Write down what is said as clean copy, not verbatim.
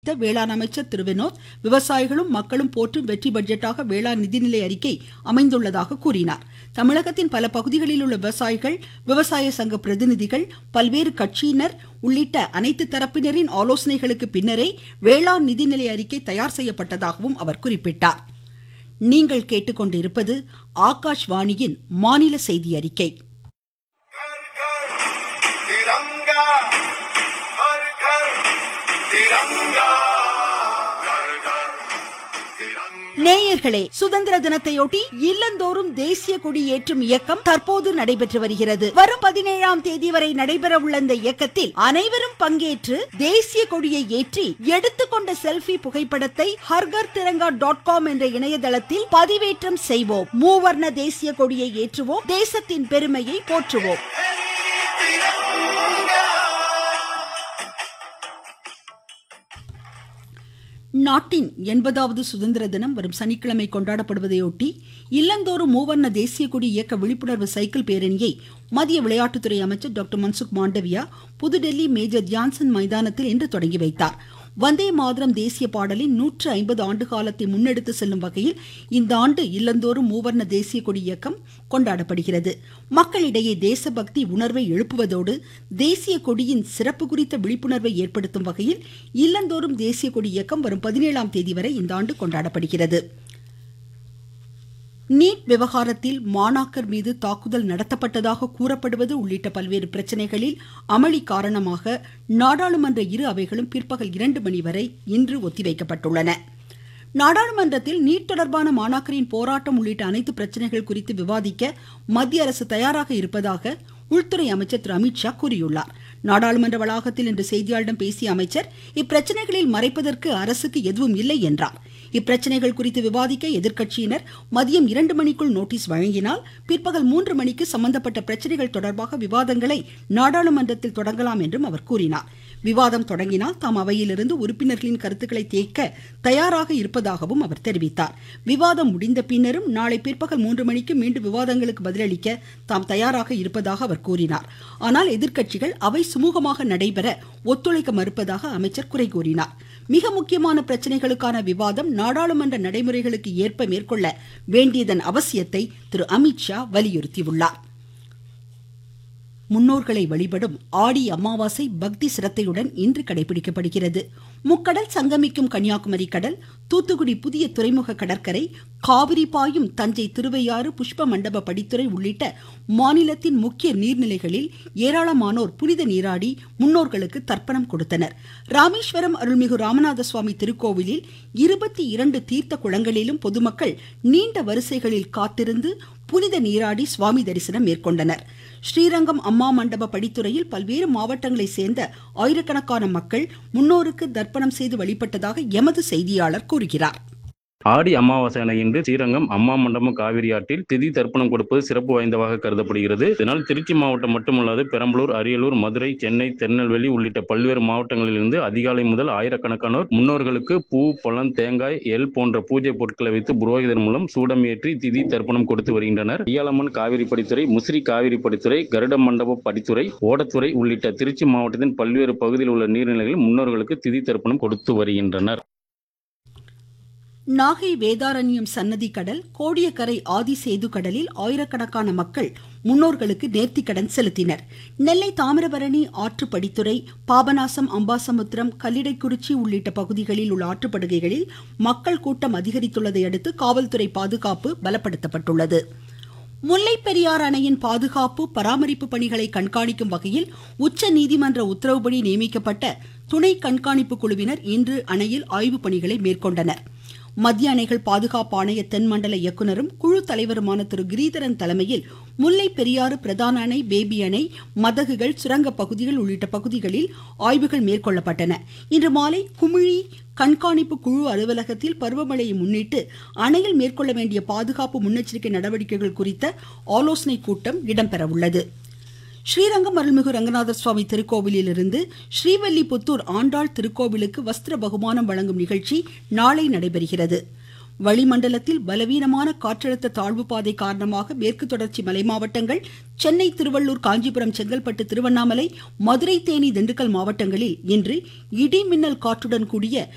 தெரிவித்த வேளாண் அமைச்சர் திரு வினோத், விவசாயிகளும் மக்களும் போற்றும் வெற்றி பட்ஜெட்டாக வேளாண் நிதிநிலை அறிக்கை அமைந்துள்ளதாக கூறினார். தமிழகத்தின் பல பகுதிகளில் உள்ள விவசாயிகள், விவசாய சங்க பிரதிநிதிகள், பல்வேறு கட்சியினர் உள்ளிட்ட அனைத்து தரப்பினரின் ஆலோசனைகளுக்கு பின்னரே வேளாண் நிதிநிலை அறிக்கை தயார் செய்யப்பட்டதாகவும் அவர் குறிப்பிட்டார். நீங்கள் கேட்டுக்கொண்டிருப்பது ஆகாஷ்வாணியின் மாநில செய்தி அறிக்கை. நேயர்களே, சுதந்திர தினத்தையொட்டி இல்லந்தோறும் தேசிய கொடி ஏற்றும் இயக்கம் தற்போது நடைபெற்று வருகிறது. வரும் 17ஆம் தேதி வரை நடைபெற உள்ள இந்த இயக்கத்தில் அனைவரும் பங்கேற்று தேசிய கொடியை ஏற்றி எடுத்துக்கொண்ட செல்ஃபி புகைப்படத்தை harghar-tiranga.com என்ற இணையதளத்தில் பதிவேற்றம் செய்வோம். மூவர்ண தேசிய கொடியை ஏற்றுவோம், தேசத்தின் பெருமையை போற்றுவோம். நாட்டின் 80வது சுதந்திர தினம் வரும் சனிக்கிழமை கொண்டாடப்படுவதையொட்டி இல்லந்தோறும் மூவர்ண தேசிய கொடி இயக்க விழிப்புணர்வு சைக்கிள் பேரணியை மத்திய விளையாட்டுத்துறை அமைச்சர் டாக்டர் மன்சுக் மாண்டவியா புதுடெல்லி மேஜர் தியான்சந்த் மைதானத்தில் இன்று தொடங்கி வைத்தார். வந்தே மாதரம் தேசிய பாடலின் 150 ஆண்டு காலத்தை முன்னெடுத்து செல்லும் வகையில் இந்த ஆண்டு இல்லந்தோறும் மூவர்ண தேசிய கொடி இயக்கம் கொண்டாடப்படுகிறது. மக்களிடையே தேசபக்தி உணர்வை எழுப்புவதோடு தேசிய கொடியின் சிறப்பு குறித்த விழிப்புணர்வை ஏற்படுத்தும் வகையில் இல்லந்தோறும் தேசிய கொடி இயக்கம் வரும் 17ஆம் தேதி வரை இந்த ஆண்டு கொண்டாடப்படுகிறது. நீட் விவகாரத்தில் மாணாக்கர் மீது தாக்குதல் நடத்தப்பட்டதாக கூறப்படுவது உள்ளிட்ட பல்வேறு பிரச்சனைகளில் அமளி காரணமாக நாடாளுமன்ற இரு அவைகளும் பிற்பகல் 2 மணி வரை இன்று ஒத்திவைக்கப்பட்டுள்ளன. நாடாளுமன்றத்தில் நீட் தொடர்பான மாணாக்கரின் போராட்டம் உள்ளிட்ட அனைத்து பிரச்சனைகள் குறித்து விவாதிக்க மத்திய அரசு தயாராக இருப்பதாக உள்துறை அமைச்சர் திரு அமித்ஷா கூறியுள்ளார். நாடாளுமன்ற வளாகத்தில் இன்று செய்தியாளர்களிடம் பேசிய அமைச்சர், இப்பிரச்சனைகளில் மறைப்பதற்கு அரசுக்கு எதுவும் இல்லை என்றார். இப்பிரச்சனைகள் குறித்து விவாதிக்க எதிர்க்கட்சியினர் மதியம் 2 மணிக்குள் நோட்டீஸ் வழங்கினால் பிற்பகல் 3 மணிக்கு சம்பந்தப்பட்ட பிரச்சனைகள் தொடர்பாக விவாதங்களை நாடாளுமன்றத்தில் தொடங்கலாம் என்றும் அவர் கூறினார். விவாதம் தொடங்கினால் தாம் அவையிலிருந்து உறுப்பினர்களின் கருத்துக்களை கேட்க தயாராக இருப்பதாகவும் அவர் தெரிவித்தார். விவாதம் முடிந்த பின்னரும் நாளை பிற்பகல் 3 மணிக்கு மீண்டும் விவாதங்களுக்கு பதிலளிக்க தாம் தயாராக இருப்பதாக அவர் கூறினார். ஆனால் எதிர்க்கட்சிகள் அவை சுமூகமாக நடைபெற ஒத்துழைக்க மறுப்பதாக அமைச்சர் குறை கூறினார். மிக முக்கியமான பிரச்சனைகளுக்கான விவாதம் நாடாளுமன்ற நடைமுறைகளுக்கு ஏற்ப மேற்கொள்ள வேண்டியதன் அவசியத்தை திரு அமித்ஷா வலியுறுத்தியுள்ளார். முன்னோர்களை வழிபடும் ஆடி அமாவாசை பக்தி சிரத்தையுடன் இன்று கடைபிடிக்கப்படுகிறது. முக்கடல் சங்கமிக்கும் கன்னியாகுமரி கடல், தூத்துக்குடி புதிய துறைமுக கடற்கரை, காவிரி பாயும் தஞ்சை திருவையாறு புஷ்ப மண்டப படித்துறை உள்ளிட்ட மாநிலத்தின் முக்கிய நீர்நிலைகளில் ஏராளமானோர் புனித நீராடி முன்னோர்களுக்கு தர்ப்பணம் கொடுத்தனர். ராமேஸ்வரம் அருள்மிகு ராமநாத சுவாமி திருக்கோவிலில் 22 தீர்த்த குளங்களிலும் பொதுமக்கள் நீண்ட வரிசைகளில் காத்திருந்து புனித நீராடி சுவாமி தரிசனம் மேற்கொண்டனர். ஸ்ரீரங்கம் அம்மா மண்டப படித்துறையில் பல்வேறு மாவட்டங்களை சேர்ந்த ஆயிரக்கணக்கான மக்கள் முன்னோருக்கு தர்ப்பணம் செய்து வழிபட்டதாக எமது செய்தியாளர் கூறுகிறார். ஆடி அமாவாசை இன்று ஸ்ரீரங்கம் அம்மா மண்டபம் காவிரி ஆற்றில் திதி தர்ப்பணம் கொடுப்பது சிறப்பு வாய்ந்ததாக கருதப்படுகிறது. இதனால் திருச்சி மாவட்டம் மட்டுமல்லாது பெரம்பலூர், அரியலூர், மதுரை, சென்னை, திருநெல்வேலி உள்ளிட்ட பல்வேறு மாவட்டங்களிலிருந்து அதிகாலை முதல் ஆயிரக்கணக்கானோர் முன்னோர்களுக்கு பூ, பழம், தேங்காய், எள் போன்ற பூஜை பொருட்களை வைத்து புரோகிதர் மூலம் சூடம் ஏற்றி திதி தர்ப்பணம் கொடுத்து வருகின்றனர். ஐயாளம்மன் காவிரி படித்துறை, முசிறி காவிரி படித்துறை, கருட மண்டப படித்துறை, ஓடத்துறை உள்ளிட்ட திருச்சி மாவட்டத்தின் பல்வேறு பகுதியில் உள்ள நீர்நிலைகளில் முன்னோர்களுக்கு திதி தர்ப்பணம் கொடுத்து வருகின்றனர். நாகை வேதாரண்யம் சன்னதி கடல், கோடியக்கரை ஆதிசேது கடலில் ஆயிரக்கணக்கான மக்கள் முன்னோர்களுக்கு நேர்த்திக்கடன் செலுத்தினர். நெல்லை தாமிரபரணி ஆற்று படித்துறை, பாபநாசம், அம்பாசமுத்திரம், கல்லிடைக்குறிச்சி உள்ளிட்ட பகுதிகளில் உள்ள ஆற்றுப்படுகைகளில் மக்கள் கூட்டம் அதிகரித்துள்ளதை அடுத்து காவல்துறை பாதுகாப்பு பலப்படுத்தப்பட்டுள்ளது. முல்லை பெரியாறு அணையின் பாதுகாப்பு பராமரிப்பு பணிகளை கண்காணிக்கும் வகையில் உச்ச நீதிமன்ற உத்தரவுப்படி நியமிக்கப்பட்ட துணை கண்காணிப்பு குழுவினர் இன்று அணையில் ஆய்வு பணிகளை மேற்கொண்டனர். மத்திய அணைகள் பாதுகாப்பு ஆணைய தென்மண்டல இயக்குநரும் குழு தலைவருமான திரு கிரீதரன் தலைமையில் முல்லை பெரியாறு பிரதான அணை, பேபி அணை, மதகுகள், சுரங்க பகுதிகள் உள்ளிட்ட பகுதிகளில் ஆய்வுகள் மேற்கொள்ளப்பட்டன. இன்று மாலை குமிழி கண்காணிப்பு குழு அலுவலகத்தில் பருவமழையை முன்னிட்டு அணையில் மேற்கொள்ள வேண்டிய பாதுகாப்பு முன்னெச்சரிக்கை நடவடிக்கைகள் குறித்த ஆலோசனை கூட்டம் இடம்பெற உள்ளது. ஸ்ரீரங்கம் அருள்மிகு ரங்கநாதர் சுவாமி திருக்கோவிலில் இருந்து ஸ்ரீவல்லிபுத்தூர் ஆண்டாள் திருக்கோவிலுக்கு வஸ்திர பகுமானம் வழங்கும் நிகழ்ச்சி நாளை நடைபெறுகிறது. வளிமண்டலத்தில் பலவீனமான காற்றழுத்த தாழ்வு பாதை காரணமாக மேற்கு தொடர்ச்சி மலை மாவட்டங்கள், சென்னை, திருவள்ளூர், காஞ்சிபுரம், செங்கல்பட்டு, திருவண்ணாமலை, மதுரை, தேனி, திண்டுக்கல் மாவட்டங்களில் இன்று இடி மின்னல் காற்றுடன் கூடிய